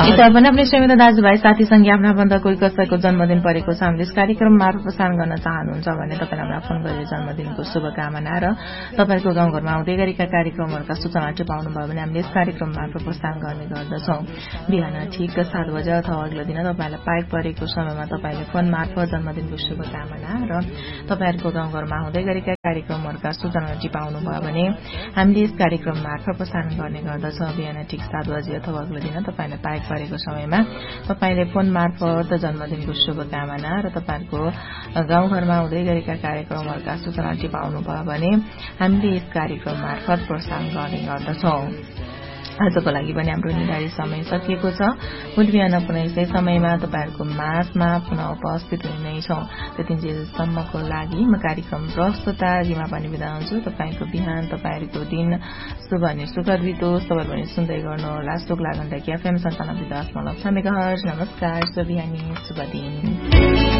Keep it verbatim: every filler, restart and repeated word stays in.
यता पनि आफ्नो श्रीमित दाजुभाइ साथीसँगै आफ्ना भन्दा कोही कसैको जन्मदिन परेको छ, हामीले यस कार्यक्रम मार्फत प्रसारण गर्न चाहनुहुन्छ भने तपाईले हामीलाई फोन गरेर जन्मदिनको शुभकामना र तपाईको गाउँघरमा आउँदै गरेका कार्यक्रमहरूका सूचना टिपाउनु भयो भने हामीले यस कार्यक्रम मार्फत प्रसारण गर्ने गर्दछौं। बिहान ठिक सात बजे अथवा अघिल्लो दिन तपाईलाई पाएक परेको समयमा तपाईले फोन मार्फत जन्मदिनको शुभकामना र तपाईहरुको गाउँघरमा आउँदै गरेका कार्यक्रमहरूका सूचना टिपाउनु भयो भने हामीले यस कार्यक्रम मार्फत प्रसारण गर्ने गर्दछौं। बिहान ठिक सात बजे अथवा अघिल्लो दिन तपाईलाई पाएक परेको समयमा तपाईले फोन मार्फत जन्मदिनको शुभकामना र तपाईहरुको गाउँघरमा आउँदै गरेका कार्यक्रमहरूका सूचना टिपाउनु भयो भने हामीले यस कार्यक्रम मार्फत प्रसारण गर्ने गर्दछौं। आजको लागि पनि हाम्रो निर्धारित समय सकिएको छ। भोलि बिहान पुनः यसै समयमा तपाईहरुको माझमा पुनः उपस्थित हुनेछौं। त्यतिन्जेलसम्मको लागि म कार्यक्रम प्रस्तुता रिमा पनि बिदा हुन्छु। तपाईको बिहान तपाईहरुको दिन शुभ अनि सुखद बितोस्। तपाईहरु पनि सुन्दै गर्नुहोला शुभ लागण्डकी एफएम सन्तानब्बे दशमलव छ मेगाहर्ज। नमस्कार, शुभ बिहानी, शुभ दिन।